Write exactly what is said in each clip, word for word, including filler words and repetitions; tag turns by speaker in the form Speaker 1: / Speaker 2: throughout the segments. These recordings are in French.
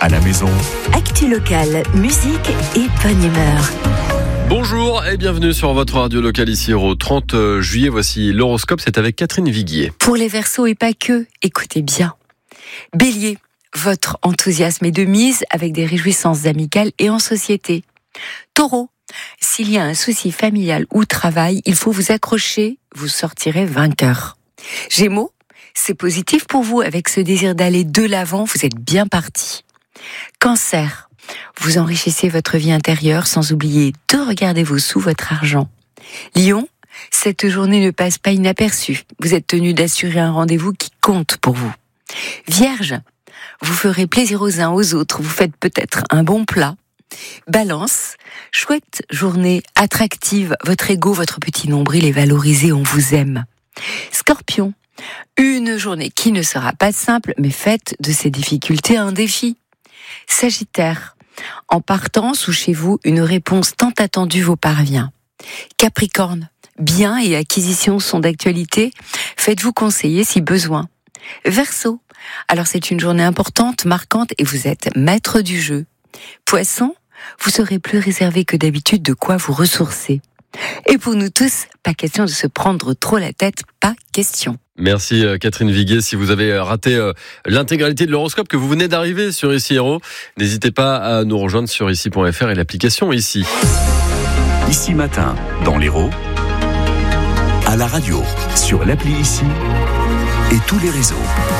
Speaker 1: à la maison.
Speaker 2: Actu locale, musique et bonne humeur.
Speaker 3: Bonjour et bienvenue sur votre radio locale ici au trente juillet. Voici l'horoscope, c'est avec Catherine Viguier.
Speaker 2: Pour les Verseaux et pas que, écoutez bien. Bélier, votre enthousiasme est de mise avec des réjouissances amicales et en société. Taureau, s'il y a un souci familial ou travail, il faut vous accrocher, vous sortirez vainqueur. Gémeaux, c'est positif pour vous avec ce désir d'aller de l'avant, vous êtes bien parti. Cancer, vous enrichissez votre vie intérieure sans oublier de regarder vos sous, votre argent. Lion, cette journée ne passe pas inaperçue. Vous êtes tenu d'assurer un rendez-vous qui compte pour vous. Vierge, vous ferez plaisir aux uns aux autres. Vous faites peut-être un bon plat. Balance, chouette journée attractive. Votre ego, votre petit nombril est valorisé, on vous aime. Scorpion, une journée qui ne sera pas simple, mais faites de ces difficultés un défi. Sagittaire, en partance ou chez vous, une réponse tant attendue vous parvient. Capricorne, biens et acquisitions sont d'actualité, faites-vous conseiller si besoin. Verseau, alors c'est une journée importante, marquante et vous êtes maître du jeu. Poisson, vous serez plus réservé que d'habitude, de quoi vous ressourcer. Et pour nous tous, pas question de se prendre trop la tête, pas question.
Speaker 3: Merci Catherine Viguier. Si vous avez raté l'intégralité de l'horoscope, que vous venez d'arriver sur Ici Héros, n'hésitez pas à nous rejoindre sur ici point f r et l'application Ici.
Speaker 1: Ici Matin, dans l'Hérault, à la radio, sur l'appli Ici et tous les réseaux.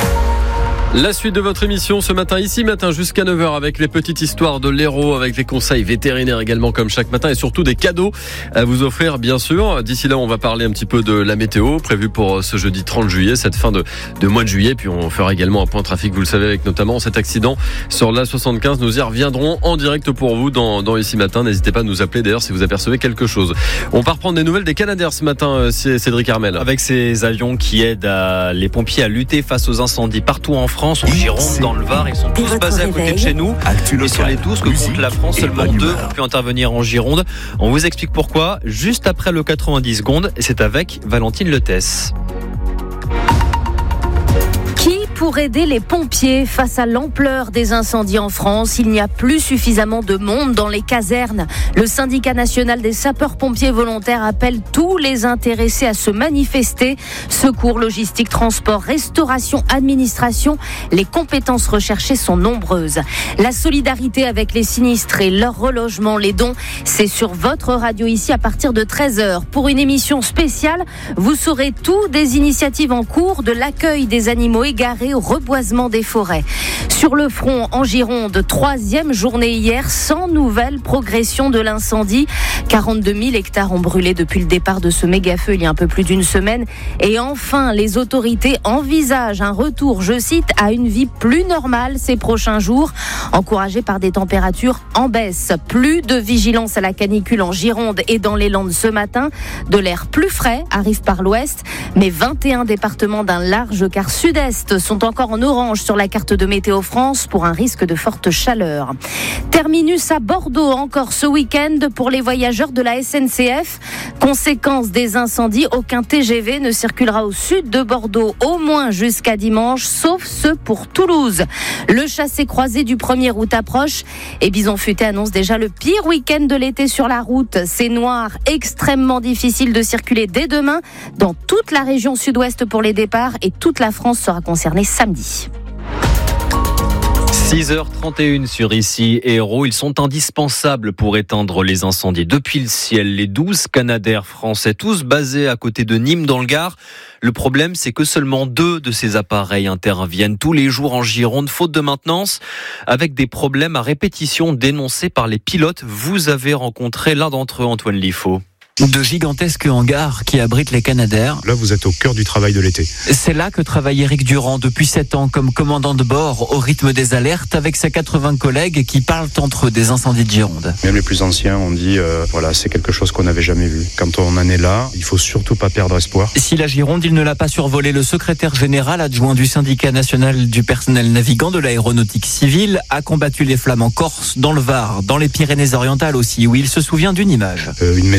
Speaker 3: La suite de votre émission ce matin, Ici Matin jusqu'à neuf heures avec les petites histoires de l'Hérault, avec les conseils vétérinaires également comme chaque matin et surtout des cadeaux à vous offrir bien sûr. D'ici là, on va parler un petit peu de la météo prévue pour ce jeudi trente juillet, cette fin de, de mois de juillet. Puis on fera également un point trafic, vous le savez, avec notamment cet accident sur l'A soixante-quinze. Nous y reviendrons en direct pour vous dans, dans Ici Matin. N'hésitez pas à nous appeler d'ailleurs si vous apercevez quelque chose. On part prendre des nouvelles des Canadair ce matin, c'est Cédric Armel.
Speaker 4: Avec ces avions qui aident à, les pompiers à lutter face aux incendies partout en France, en Gironde, dans le Var, ils sont tous basés à côté de chez nous. Et sur les douze que compte la France, seulement deux ont pu intervenir en Gironde. On vous explique pourquoi juste après le quatre-vingt-dix secondes, et c'est avec Valentine Letès.
Speaker 5: Pour aider les pompiers face à l'ampleur des incendies en France, il n'y a plus suffisamment de monde dans les casernes. Le syndicat national des sapeurs-pompiers volontaires appelle tous les intéressés à se manifester. Secours, logistique, transport, restauration, administration, les compétences recherchées sont nombreuses. La solidarité avec les sinistrés, leur relogement, les dons, c'est sur votre radio ici à partir de treize heures. Pour une émission spéciale, vous saurez tout des initiatives en cours, de l'accueil des animaux égarés au reboisement des forêts. Sur le front, en Gironde, troisième journée hier, sans nouvelle progression de l'incendie. quarante-deux mille hectares ont brûlé depuis le départ de ce méga-feu il y a un peu plus d'une semaine. Et enfin, les autorités envisagent un retour, je cite, à une vie plus normale ces prochains jours, encouragés par des températures en baisse. Plus de vigilance à la canicule en Gironde et dans les Landes ce matin. De l'air plus frais arrive par l'ouest, mais vingt et un départements d'un large quart sud-est sont encore en orange sur la carte de Météo France pour un risque de forte chaleur. Terminus à Bordeaux encore ce week-end pour les voyageurs de la S N C F. Conséquence des incendies, aucun T G V ne circulera au sud de Bordeaux au moins jusqu'à dimanche, sauf ceux pour Toulouse. Le chassé-croisé du premier août approche et Bison Futé annonce déjà le pire week-end de l'été sur la route. C'est noir, extrêmement difficile de circuler dès demain dans toute la région sud-ouest pour les départs et toute la France sera concernée samedi.
Speaker 4: six heures trente et une sur Ici Héros, ils sont indispensables pour éteindre les incendies depuis le ciel. Les douze Canadair français, tous basés à côté de Nîmes dans le Gard. Le problème, c'est que seulement deux de ces appareils interviennent tous les jours en Gironde, faute de maintenance, avec des problèmes à répétition dénoncés par les pilotes. Vous avez rencontré l'un d'entre eux, Antoine Liffaut.
Speaker 6: De gigantesques hangars qui abritent les Canadair.
Speaker 7: Là, vous êtes au cœur du travail de l'été.
Speaker 6: C'est là que travaille Éric Durand depuis sept ans comme commandant de bord au rythme des alertes avec ses quatre-vingts collègues qui parlent entre eux des incendies de Gironde.
Speaker 7: Même les plus anciens ont dit, euh, voilà, c'est quelque chose qu'on n'avait jamais vu. Quand on en est là, il faut surtout pas perdre espoir.
Speaker 6: Si la Gironde, il ne l'a pas survolé, le secrétaire général adjoint du syndicat national du personnel navigant de l'aéronautique civile a combattu les flammes en Corse, dans le Var, dans les Pyrénées-Orientales aussi, où il se souvient d'une image.
Speaker 7: Euh, une maison qui était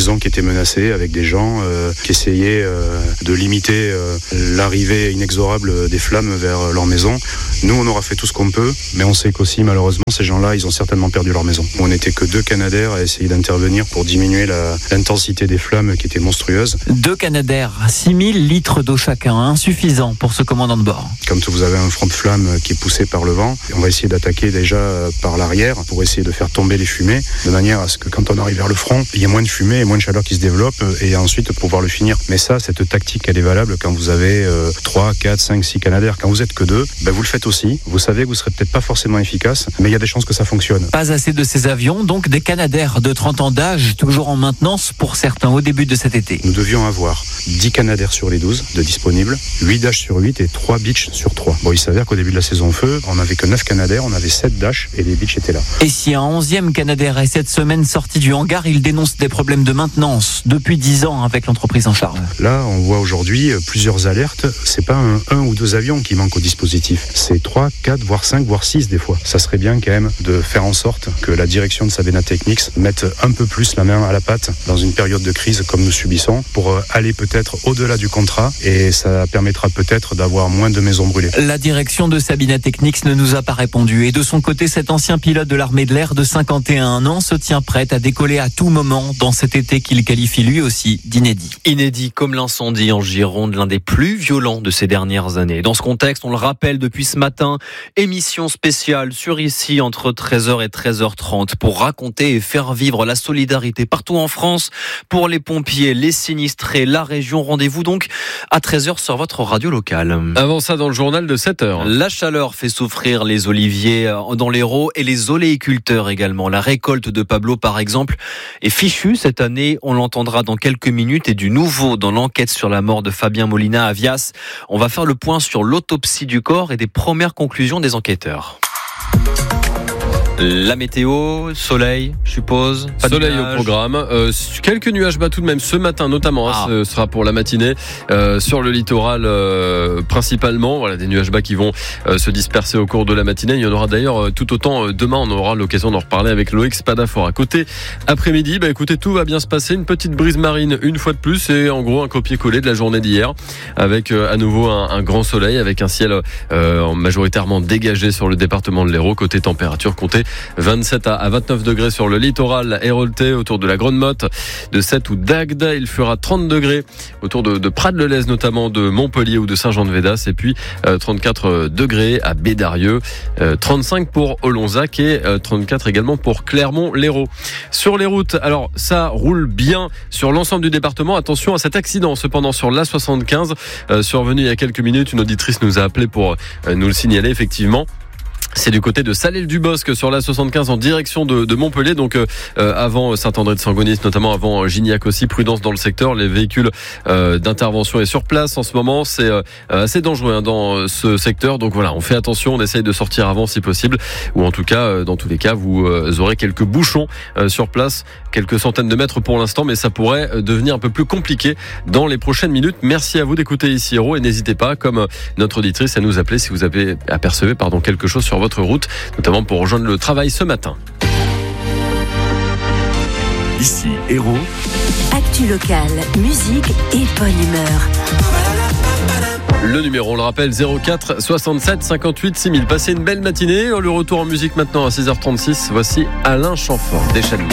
Speaker 7: menacé avec des gens euh, qui essayaient euh, de limiter euh, l'arrivée inexorable des flammes vers leur maison. Nous, on aura fait tout ce qu'on peut, mais on sait qu'aussi, malheureusement, ces gens-là, ils ont certainement perdu leur maison. On n'était que deux Canadair à essayer d'intervenir pour diminuer la, l'intensité des flammes qui était monstrueuse.
Speaker 6: Deux Canadair, six mille litres d'eau chacun, insuffisant pour ce commandant de bord.
Speaker 7: Quand vous avez un front de flamme qui est poussé par le vent, on va essayer d'attaquer déjà par l'arrière pour essayer de faire tomber les fumées, de manière à ce que quand on arrive vers le front, il y ait moins de fumée et moins de chaleur qui se développe, et ensuite pouvoir le finir. Mais ça, cette tactique, elle est valable quand vous avez euh, trois, quatre, cinq, six Canadair. Quand vous êtes que deux, ben vous le faites aussi. Vous savez que vous serez peut-être pas forcément efficace, mais il y a des chances que ça fonctionne.
Speaker 6: Pas assez de ces avions, donc des Canadair de trente ans d'âge, toujours en maintenance pour certains au début de cet été.
Speaker 7: Nous devions avoir dix Canadair sur les douze de disponibles, huit Dash sur huit et trois Beach sur trois. Bon, il s'avère qu'au début de la saison feu, on n'avait que neuf Canadair, on avait sept Dash et les Beach étaient là.
Speaker 6: Et si un onzième Canadair est cette semaine sorti du hangar, il dénonce des problèmes de maintenance depuis dix ans avec l'entreprise en charge.
Speaker 7: Là, on voit aujourd'hui plusieurs alertes. C'est pas un, un ou deux avions qui manquent au dispositif. C'est trois, quatre, voire cinq, voire six des fois. Ça serait bien quand même de faire en sorte que la direction de Sabena Technics mette un peu plus la main à la pâte dans une période de crise comme nous subissons pour aller peut-être au-delà du contrat, et ça permettra peut-être d'avoir moins de maisons brûlées.
Speaker 6: La direction de Sabena Technics ne nous a pas répondu, et de son côté, cet ancien pilote de l'armée de l'air de cinquante et un ans se tient prêt à décoller à tout moment dans cet été qu'il qualifie lui aussi d'inédit.
Speaker 4: Inédit comme l'incendie en Gironde, l'un des plus violents de ces dernières années. Dans ce contexte, on le rappelle depuis ce matin, émission spéciale sur Ici entre treize heures et treize heures trente pour raconter et faire vivre la solidarité partout en France pour les pompiers, les sinistrés, la région. Rendez-vous donc à treize heures sur votre radio locale.
Speaker 3: Avant ça, dans le journal de sept heures.
Speaker 4: La chaleur fait souffrir les oliviers dans l'Hérault et les oléiculteurs également. La récolte de Pablo, par exemple, est fichue cette année. On l'entendra dans quelques minutes, et du nouveau dans l'enquête sur la mort de Fabien Molina à Vias. On va faire le point sur l'autopsie du corps et des premières conclusions des enquêteurs. La météo, soleil, je suppose. Pas
Speaker 3: soleil au programme. Euh, quelques nuages bas tout de même ce matin, notamment. Ah. Hein, ce sera pour la matinée euh, sur le littoral euh, principalement. Voilà, des nuages bas qui vont euh, se disperser au cours de la matinée. Il y en aura d'ailleurs euh, tout autant euh, demain. On aura l'occasion d'en reparler avec Loïc Spadafora. Côté après-midi, bah écoutez, tout va bien se passer. Une petite brise marine une fois de plus, et en gros un copier-coller de la journée d'hier, avec euh, à nouveau un, un grand soleil, avec un ciel euh, majoritairement dégagé sur le département de l'Hérault. Côté température, comptez vingt-sept à vingt-neuf degrés sur le littoral héroltais, autour de la Grande Motte, de Sète ou d'Agde. Il fera trente degrés autour de, de Prades-le-Lez, notamment de Montpellier ou de Saint-Jean-de-Védas, et puis euh, trente-quatre degrés à Bédarieux, euh, trente-cinq pour Olonzac et euh, trente-quatre également pour Clermont-Lérault. Sur les routes, alors ça roule bien sur l'ensemble du département. Attention à cet accident cependant sur l'A soixante-quinze, euh, survenu il y a quelques minutes. Une auditrice nous a appelé pour euh, nous le signaler effectivement. C'est du côté de Salé-le-du-Bosc sur l'A soixante-quinze en direction de, de Montpellier, donc euh, avant Saint-André-de-Sangonis, notamment avant Gignac aussi. Prudence dans le secteur, les véhicules euh, d'intervention est sur place en ce moment. C'est euh, assez dangereux hein, dans ce secteur, donc voilà, on fait attention, on essaye de sortir avant si possible, ou en tout cas, euh, dans tous les cas, vous euh, aurez quelques bouchons euh, sur place, quelques centaines de mètres pour l'instant, mais ça pourrait devenir un peu plus compliqué dans les prochaines minutes. Merci à vous d'écouter Ici Hérault, et n'hésitez pas, comme notre auditrice, à nous appeler si vous avez apercevé pardon, quelque chose sur votre route, notamment pour rejoindre le travail ce matin.
Speaker 1: Ici Hérault.
Speaker 8: Actu locale, musique et bonne humeur.
Speaker 3: Le numéro, on le rappelle, zéro quatre soixante-sept cinquante-huit six mille. Passez une belle matinée. Le retour en musique maintenant à six heures trente-six. Voici Alain Chamfort, des Chalets.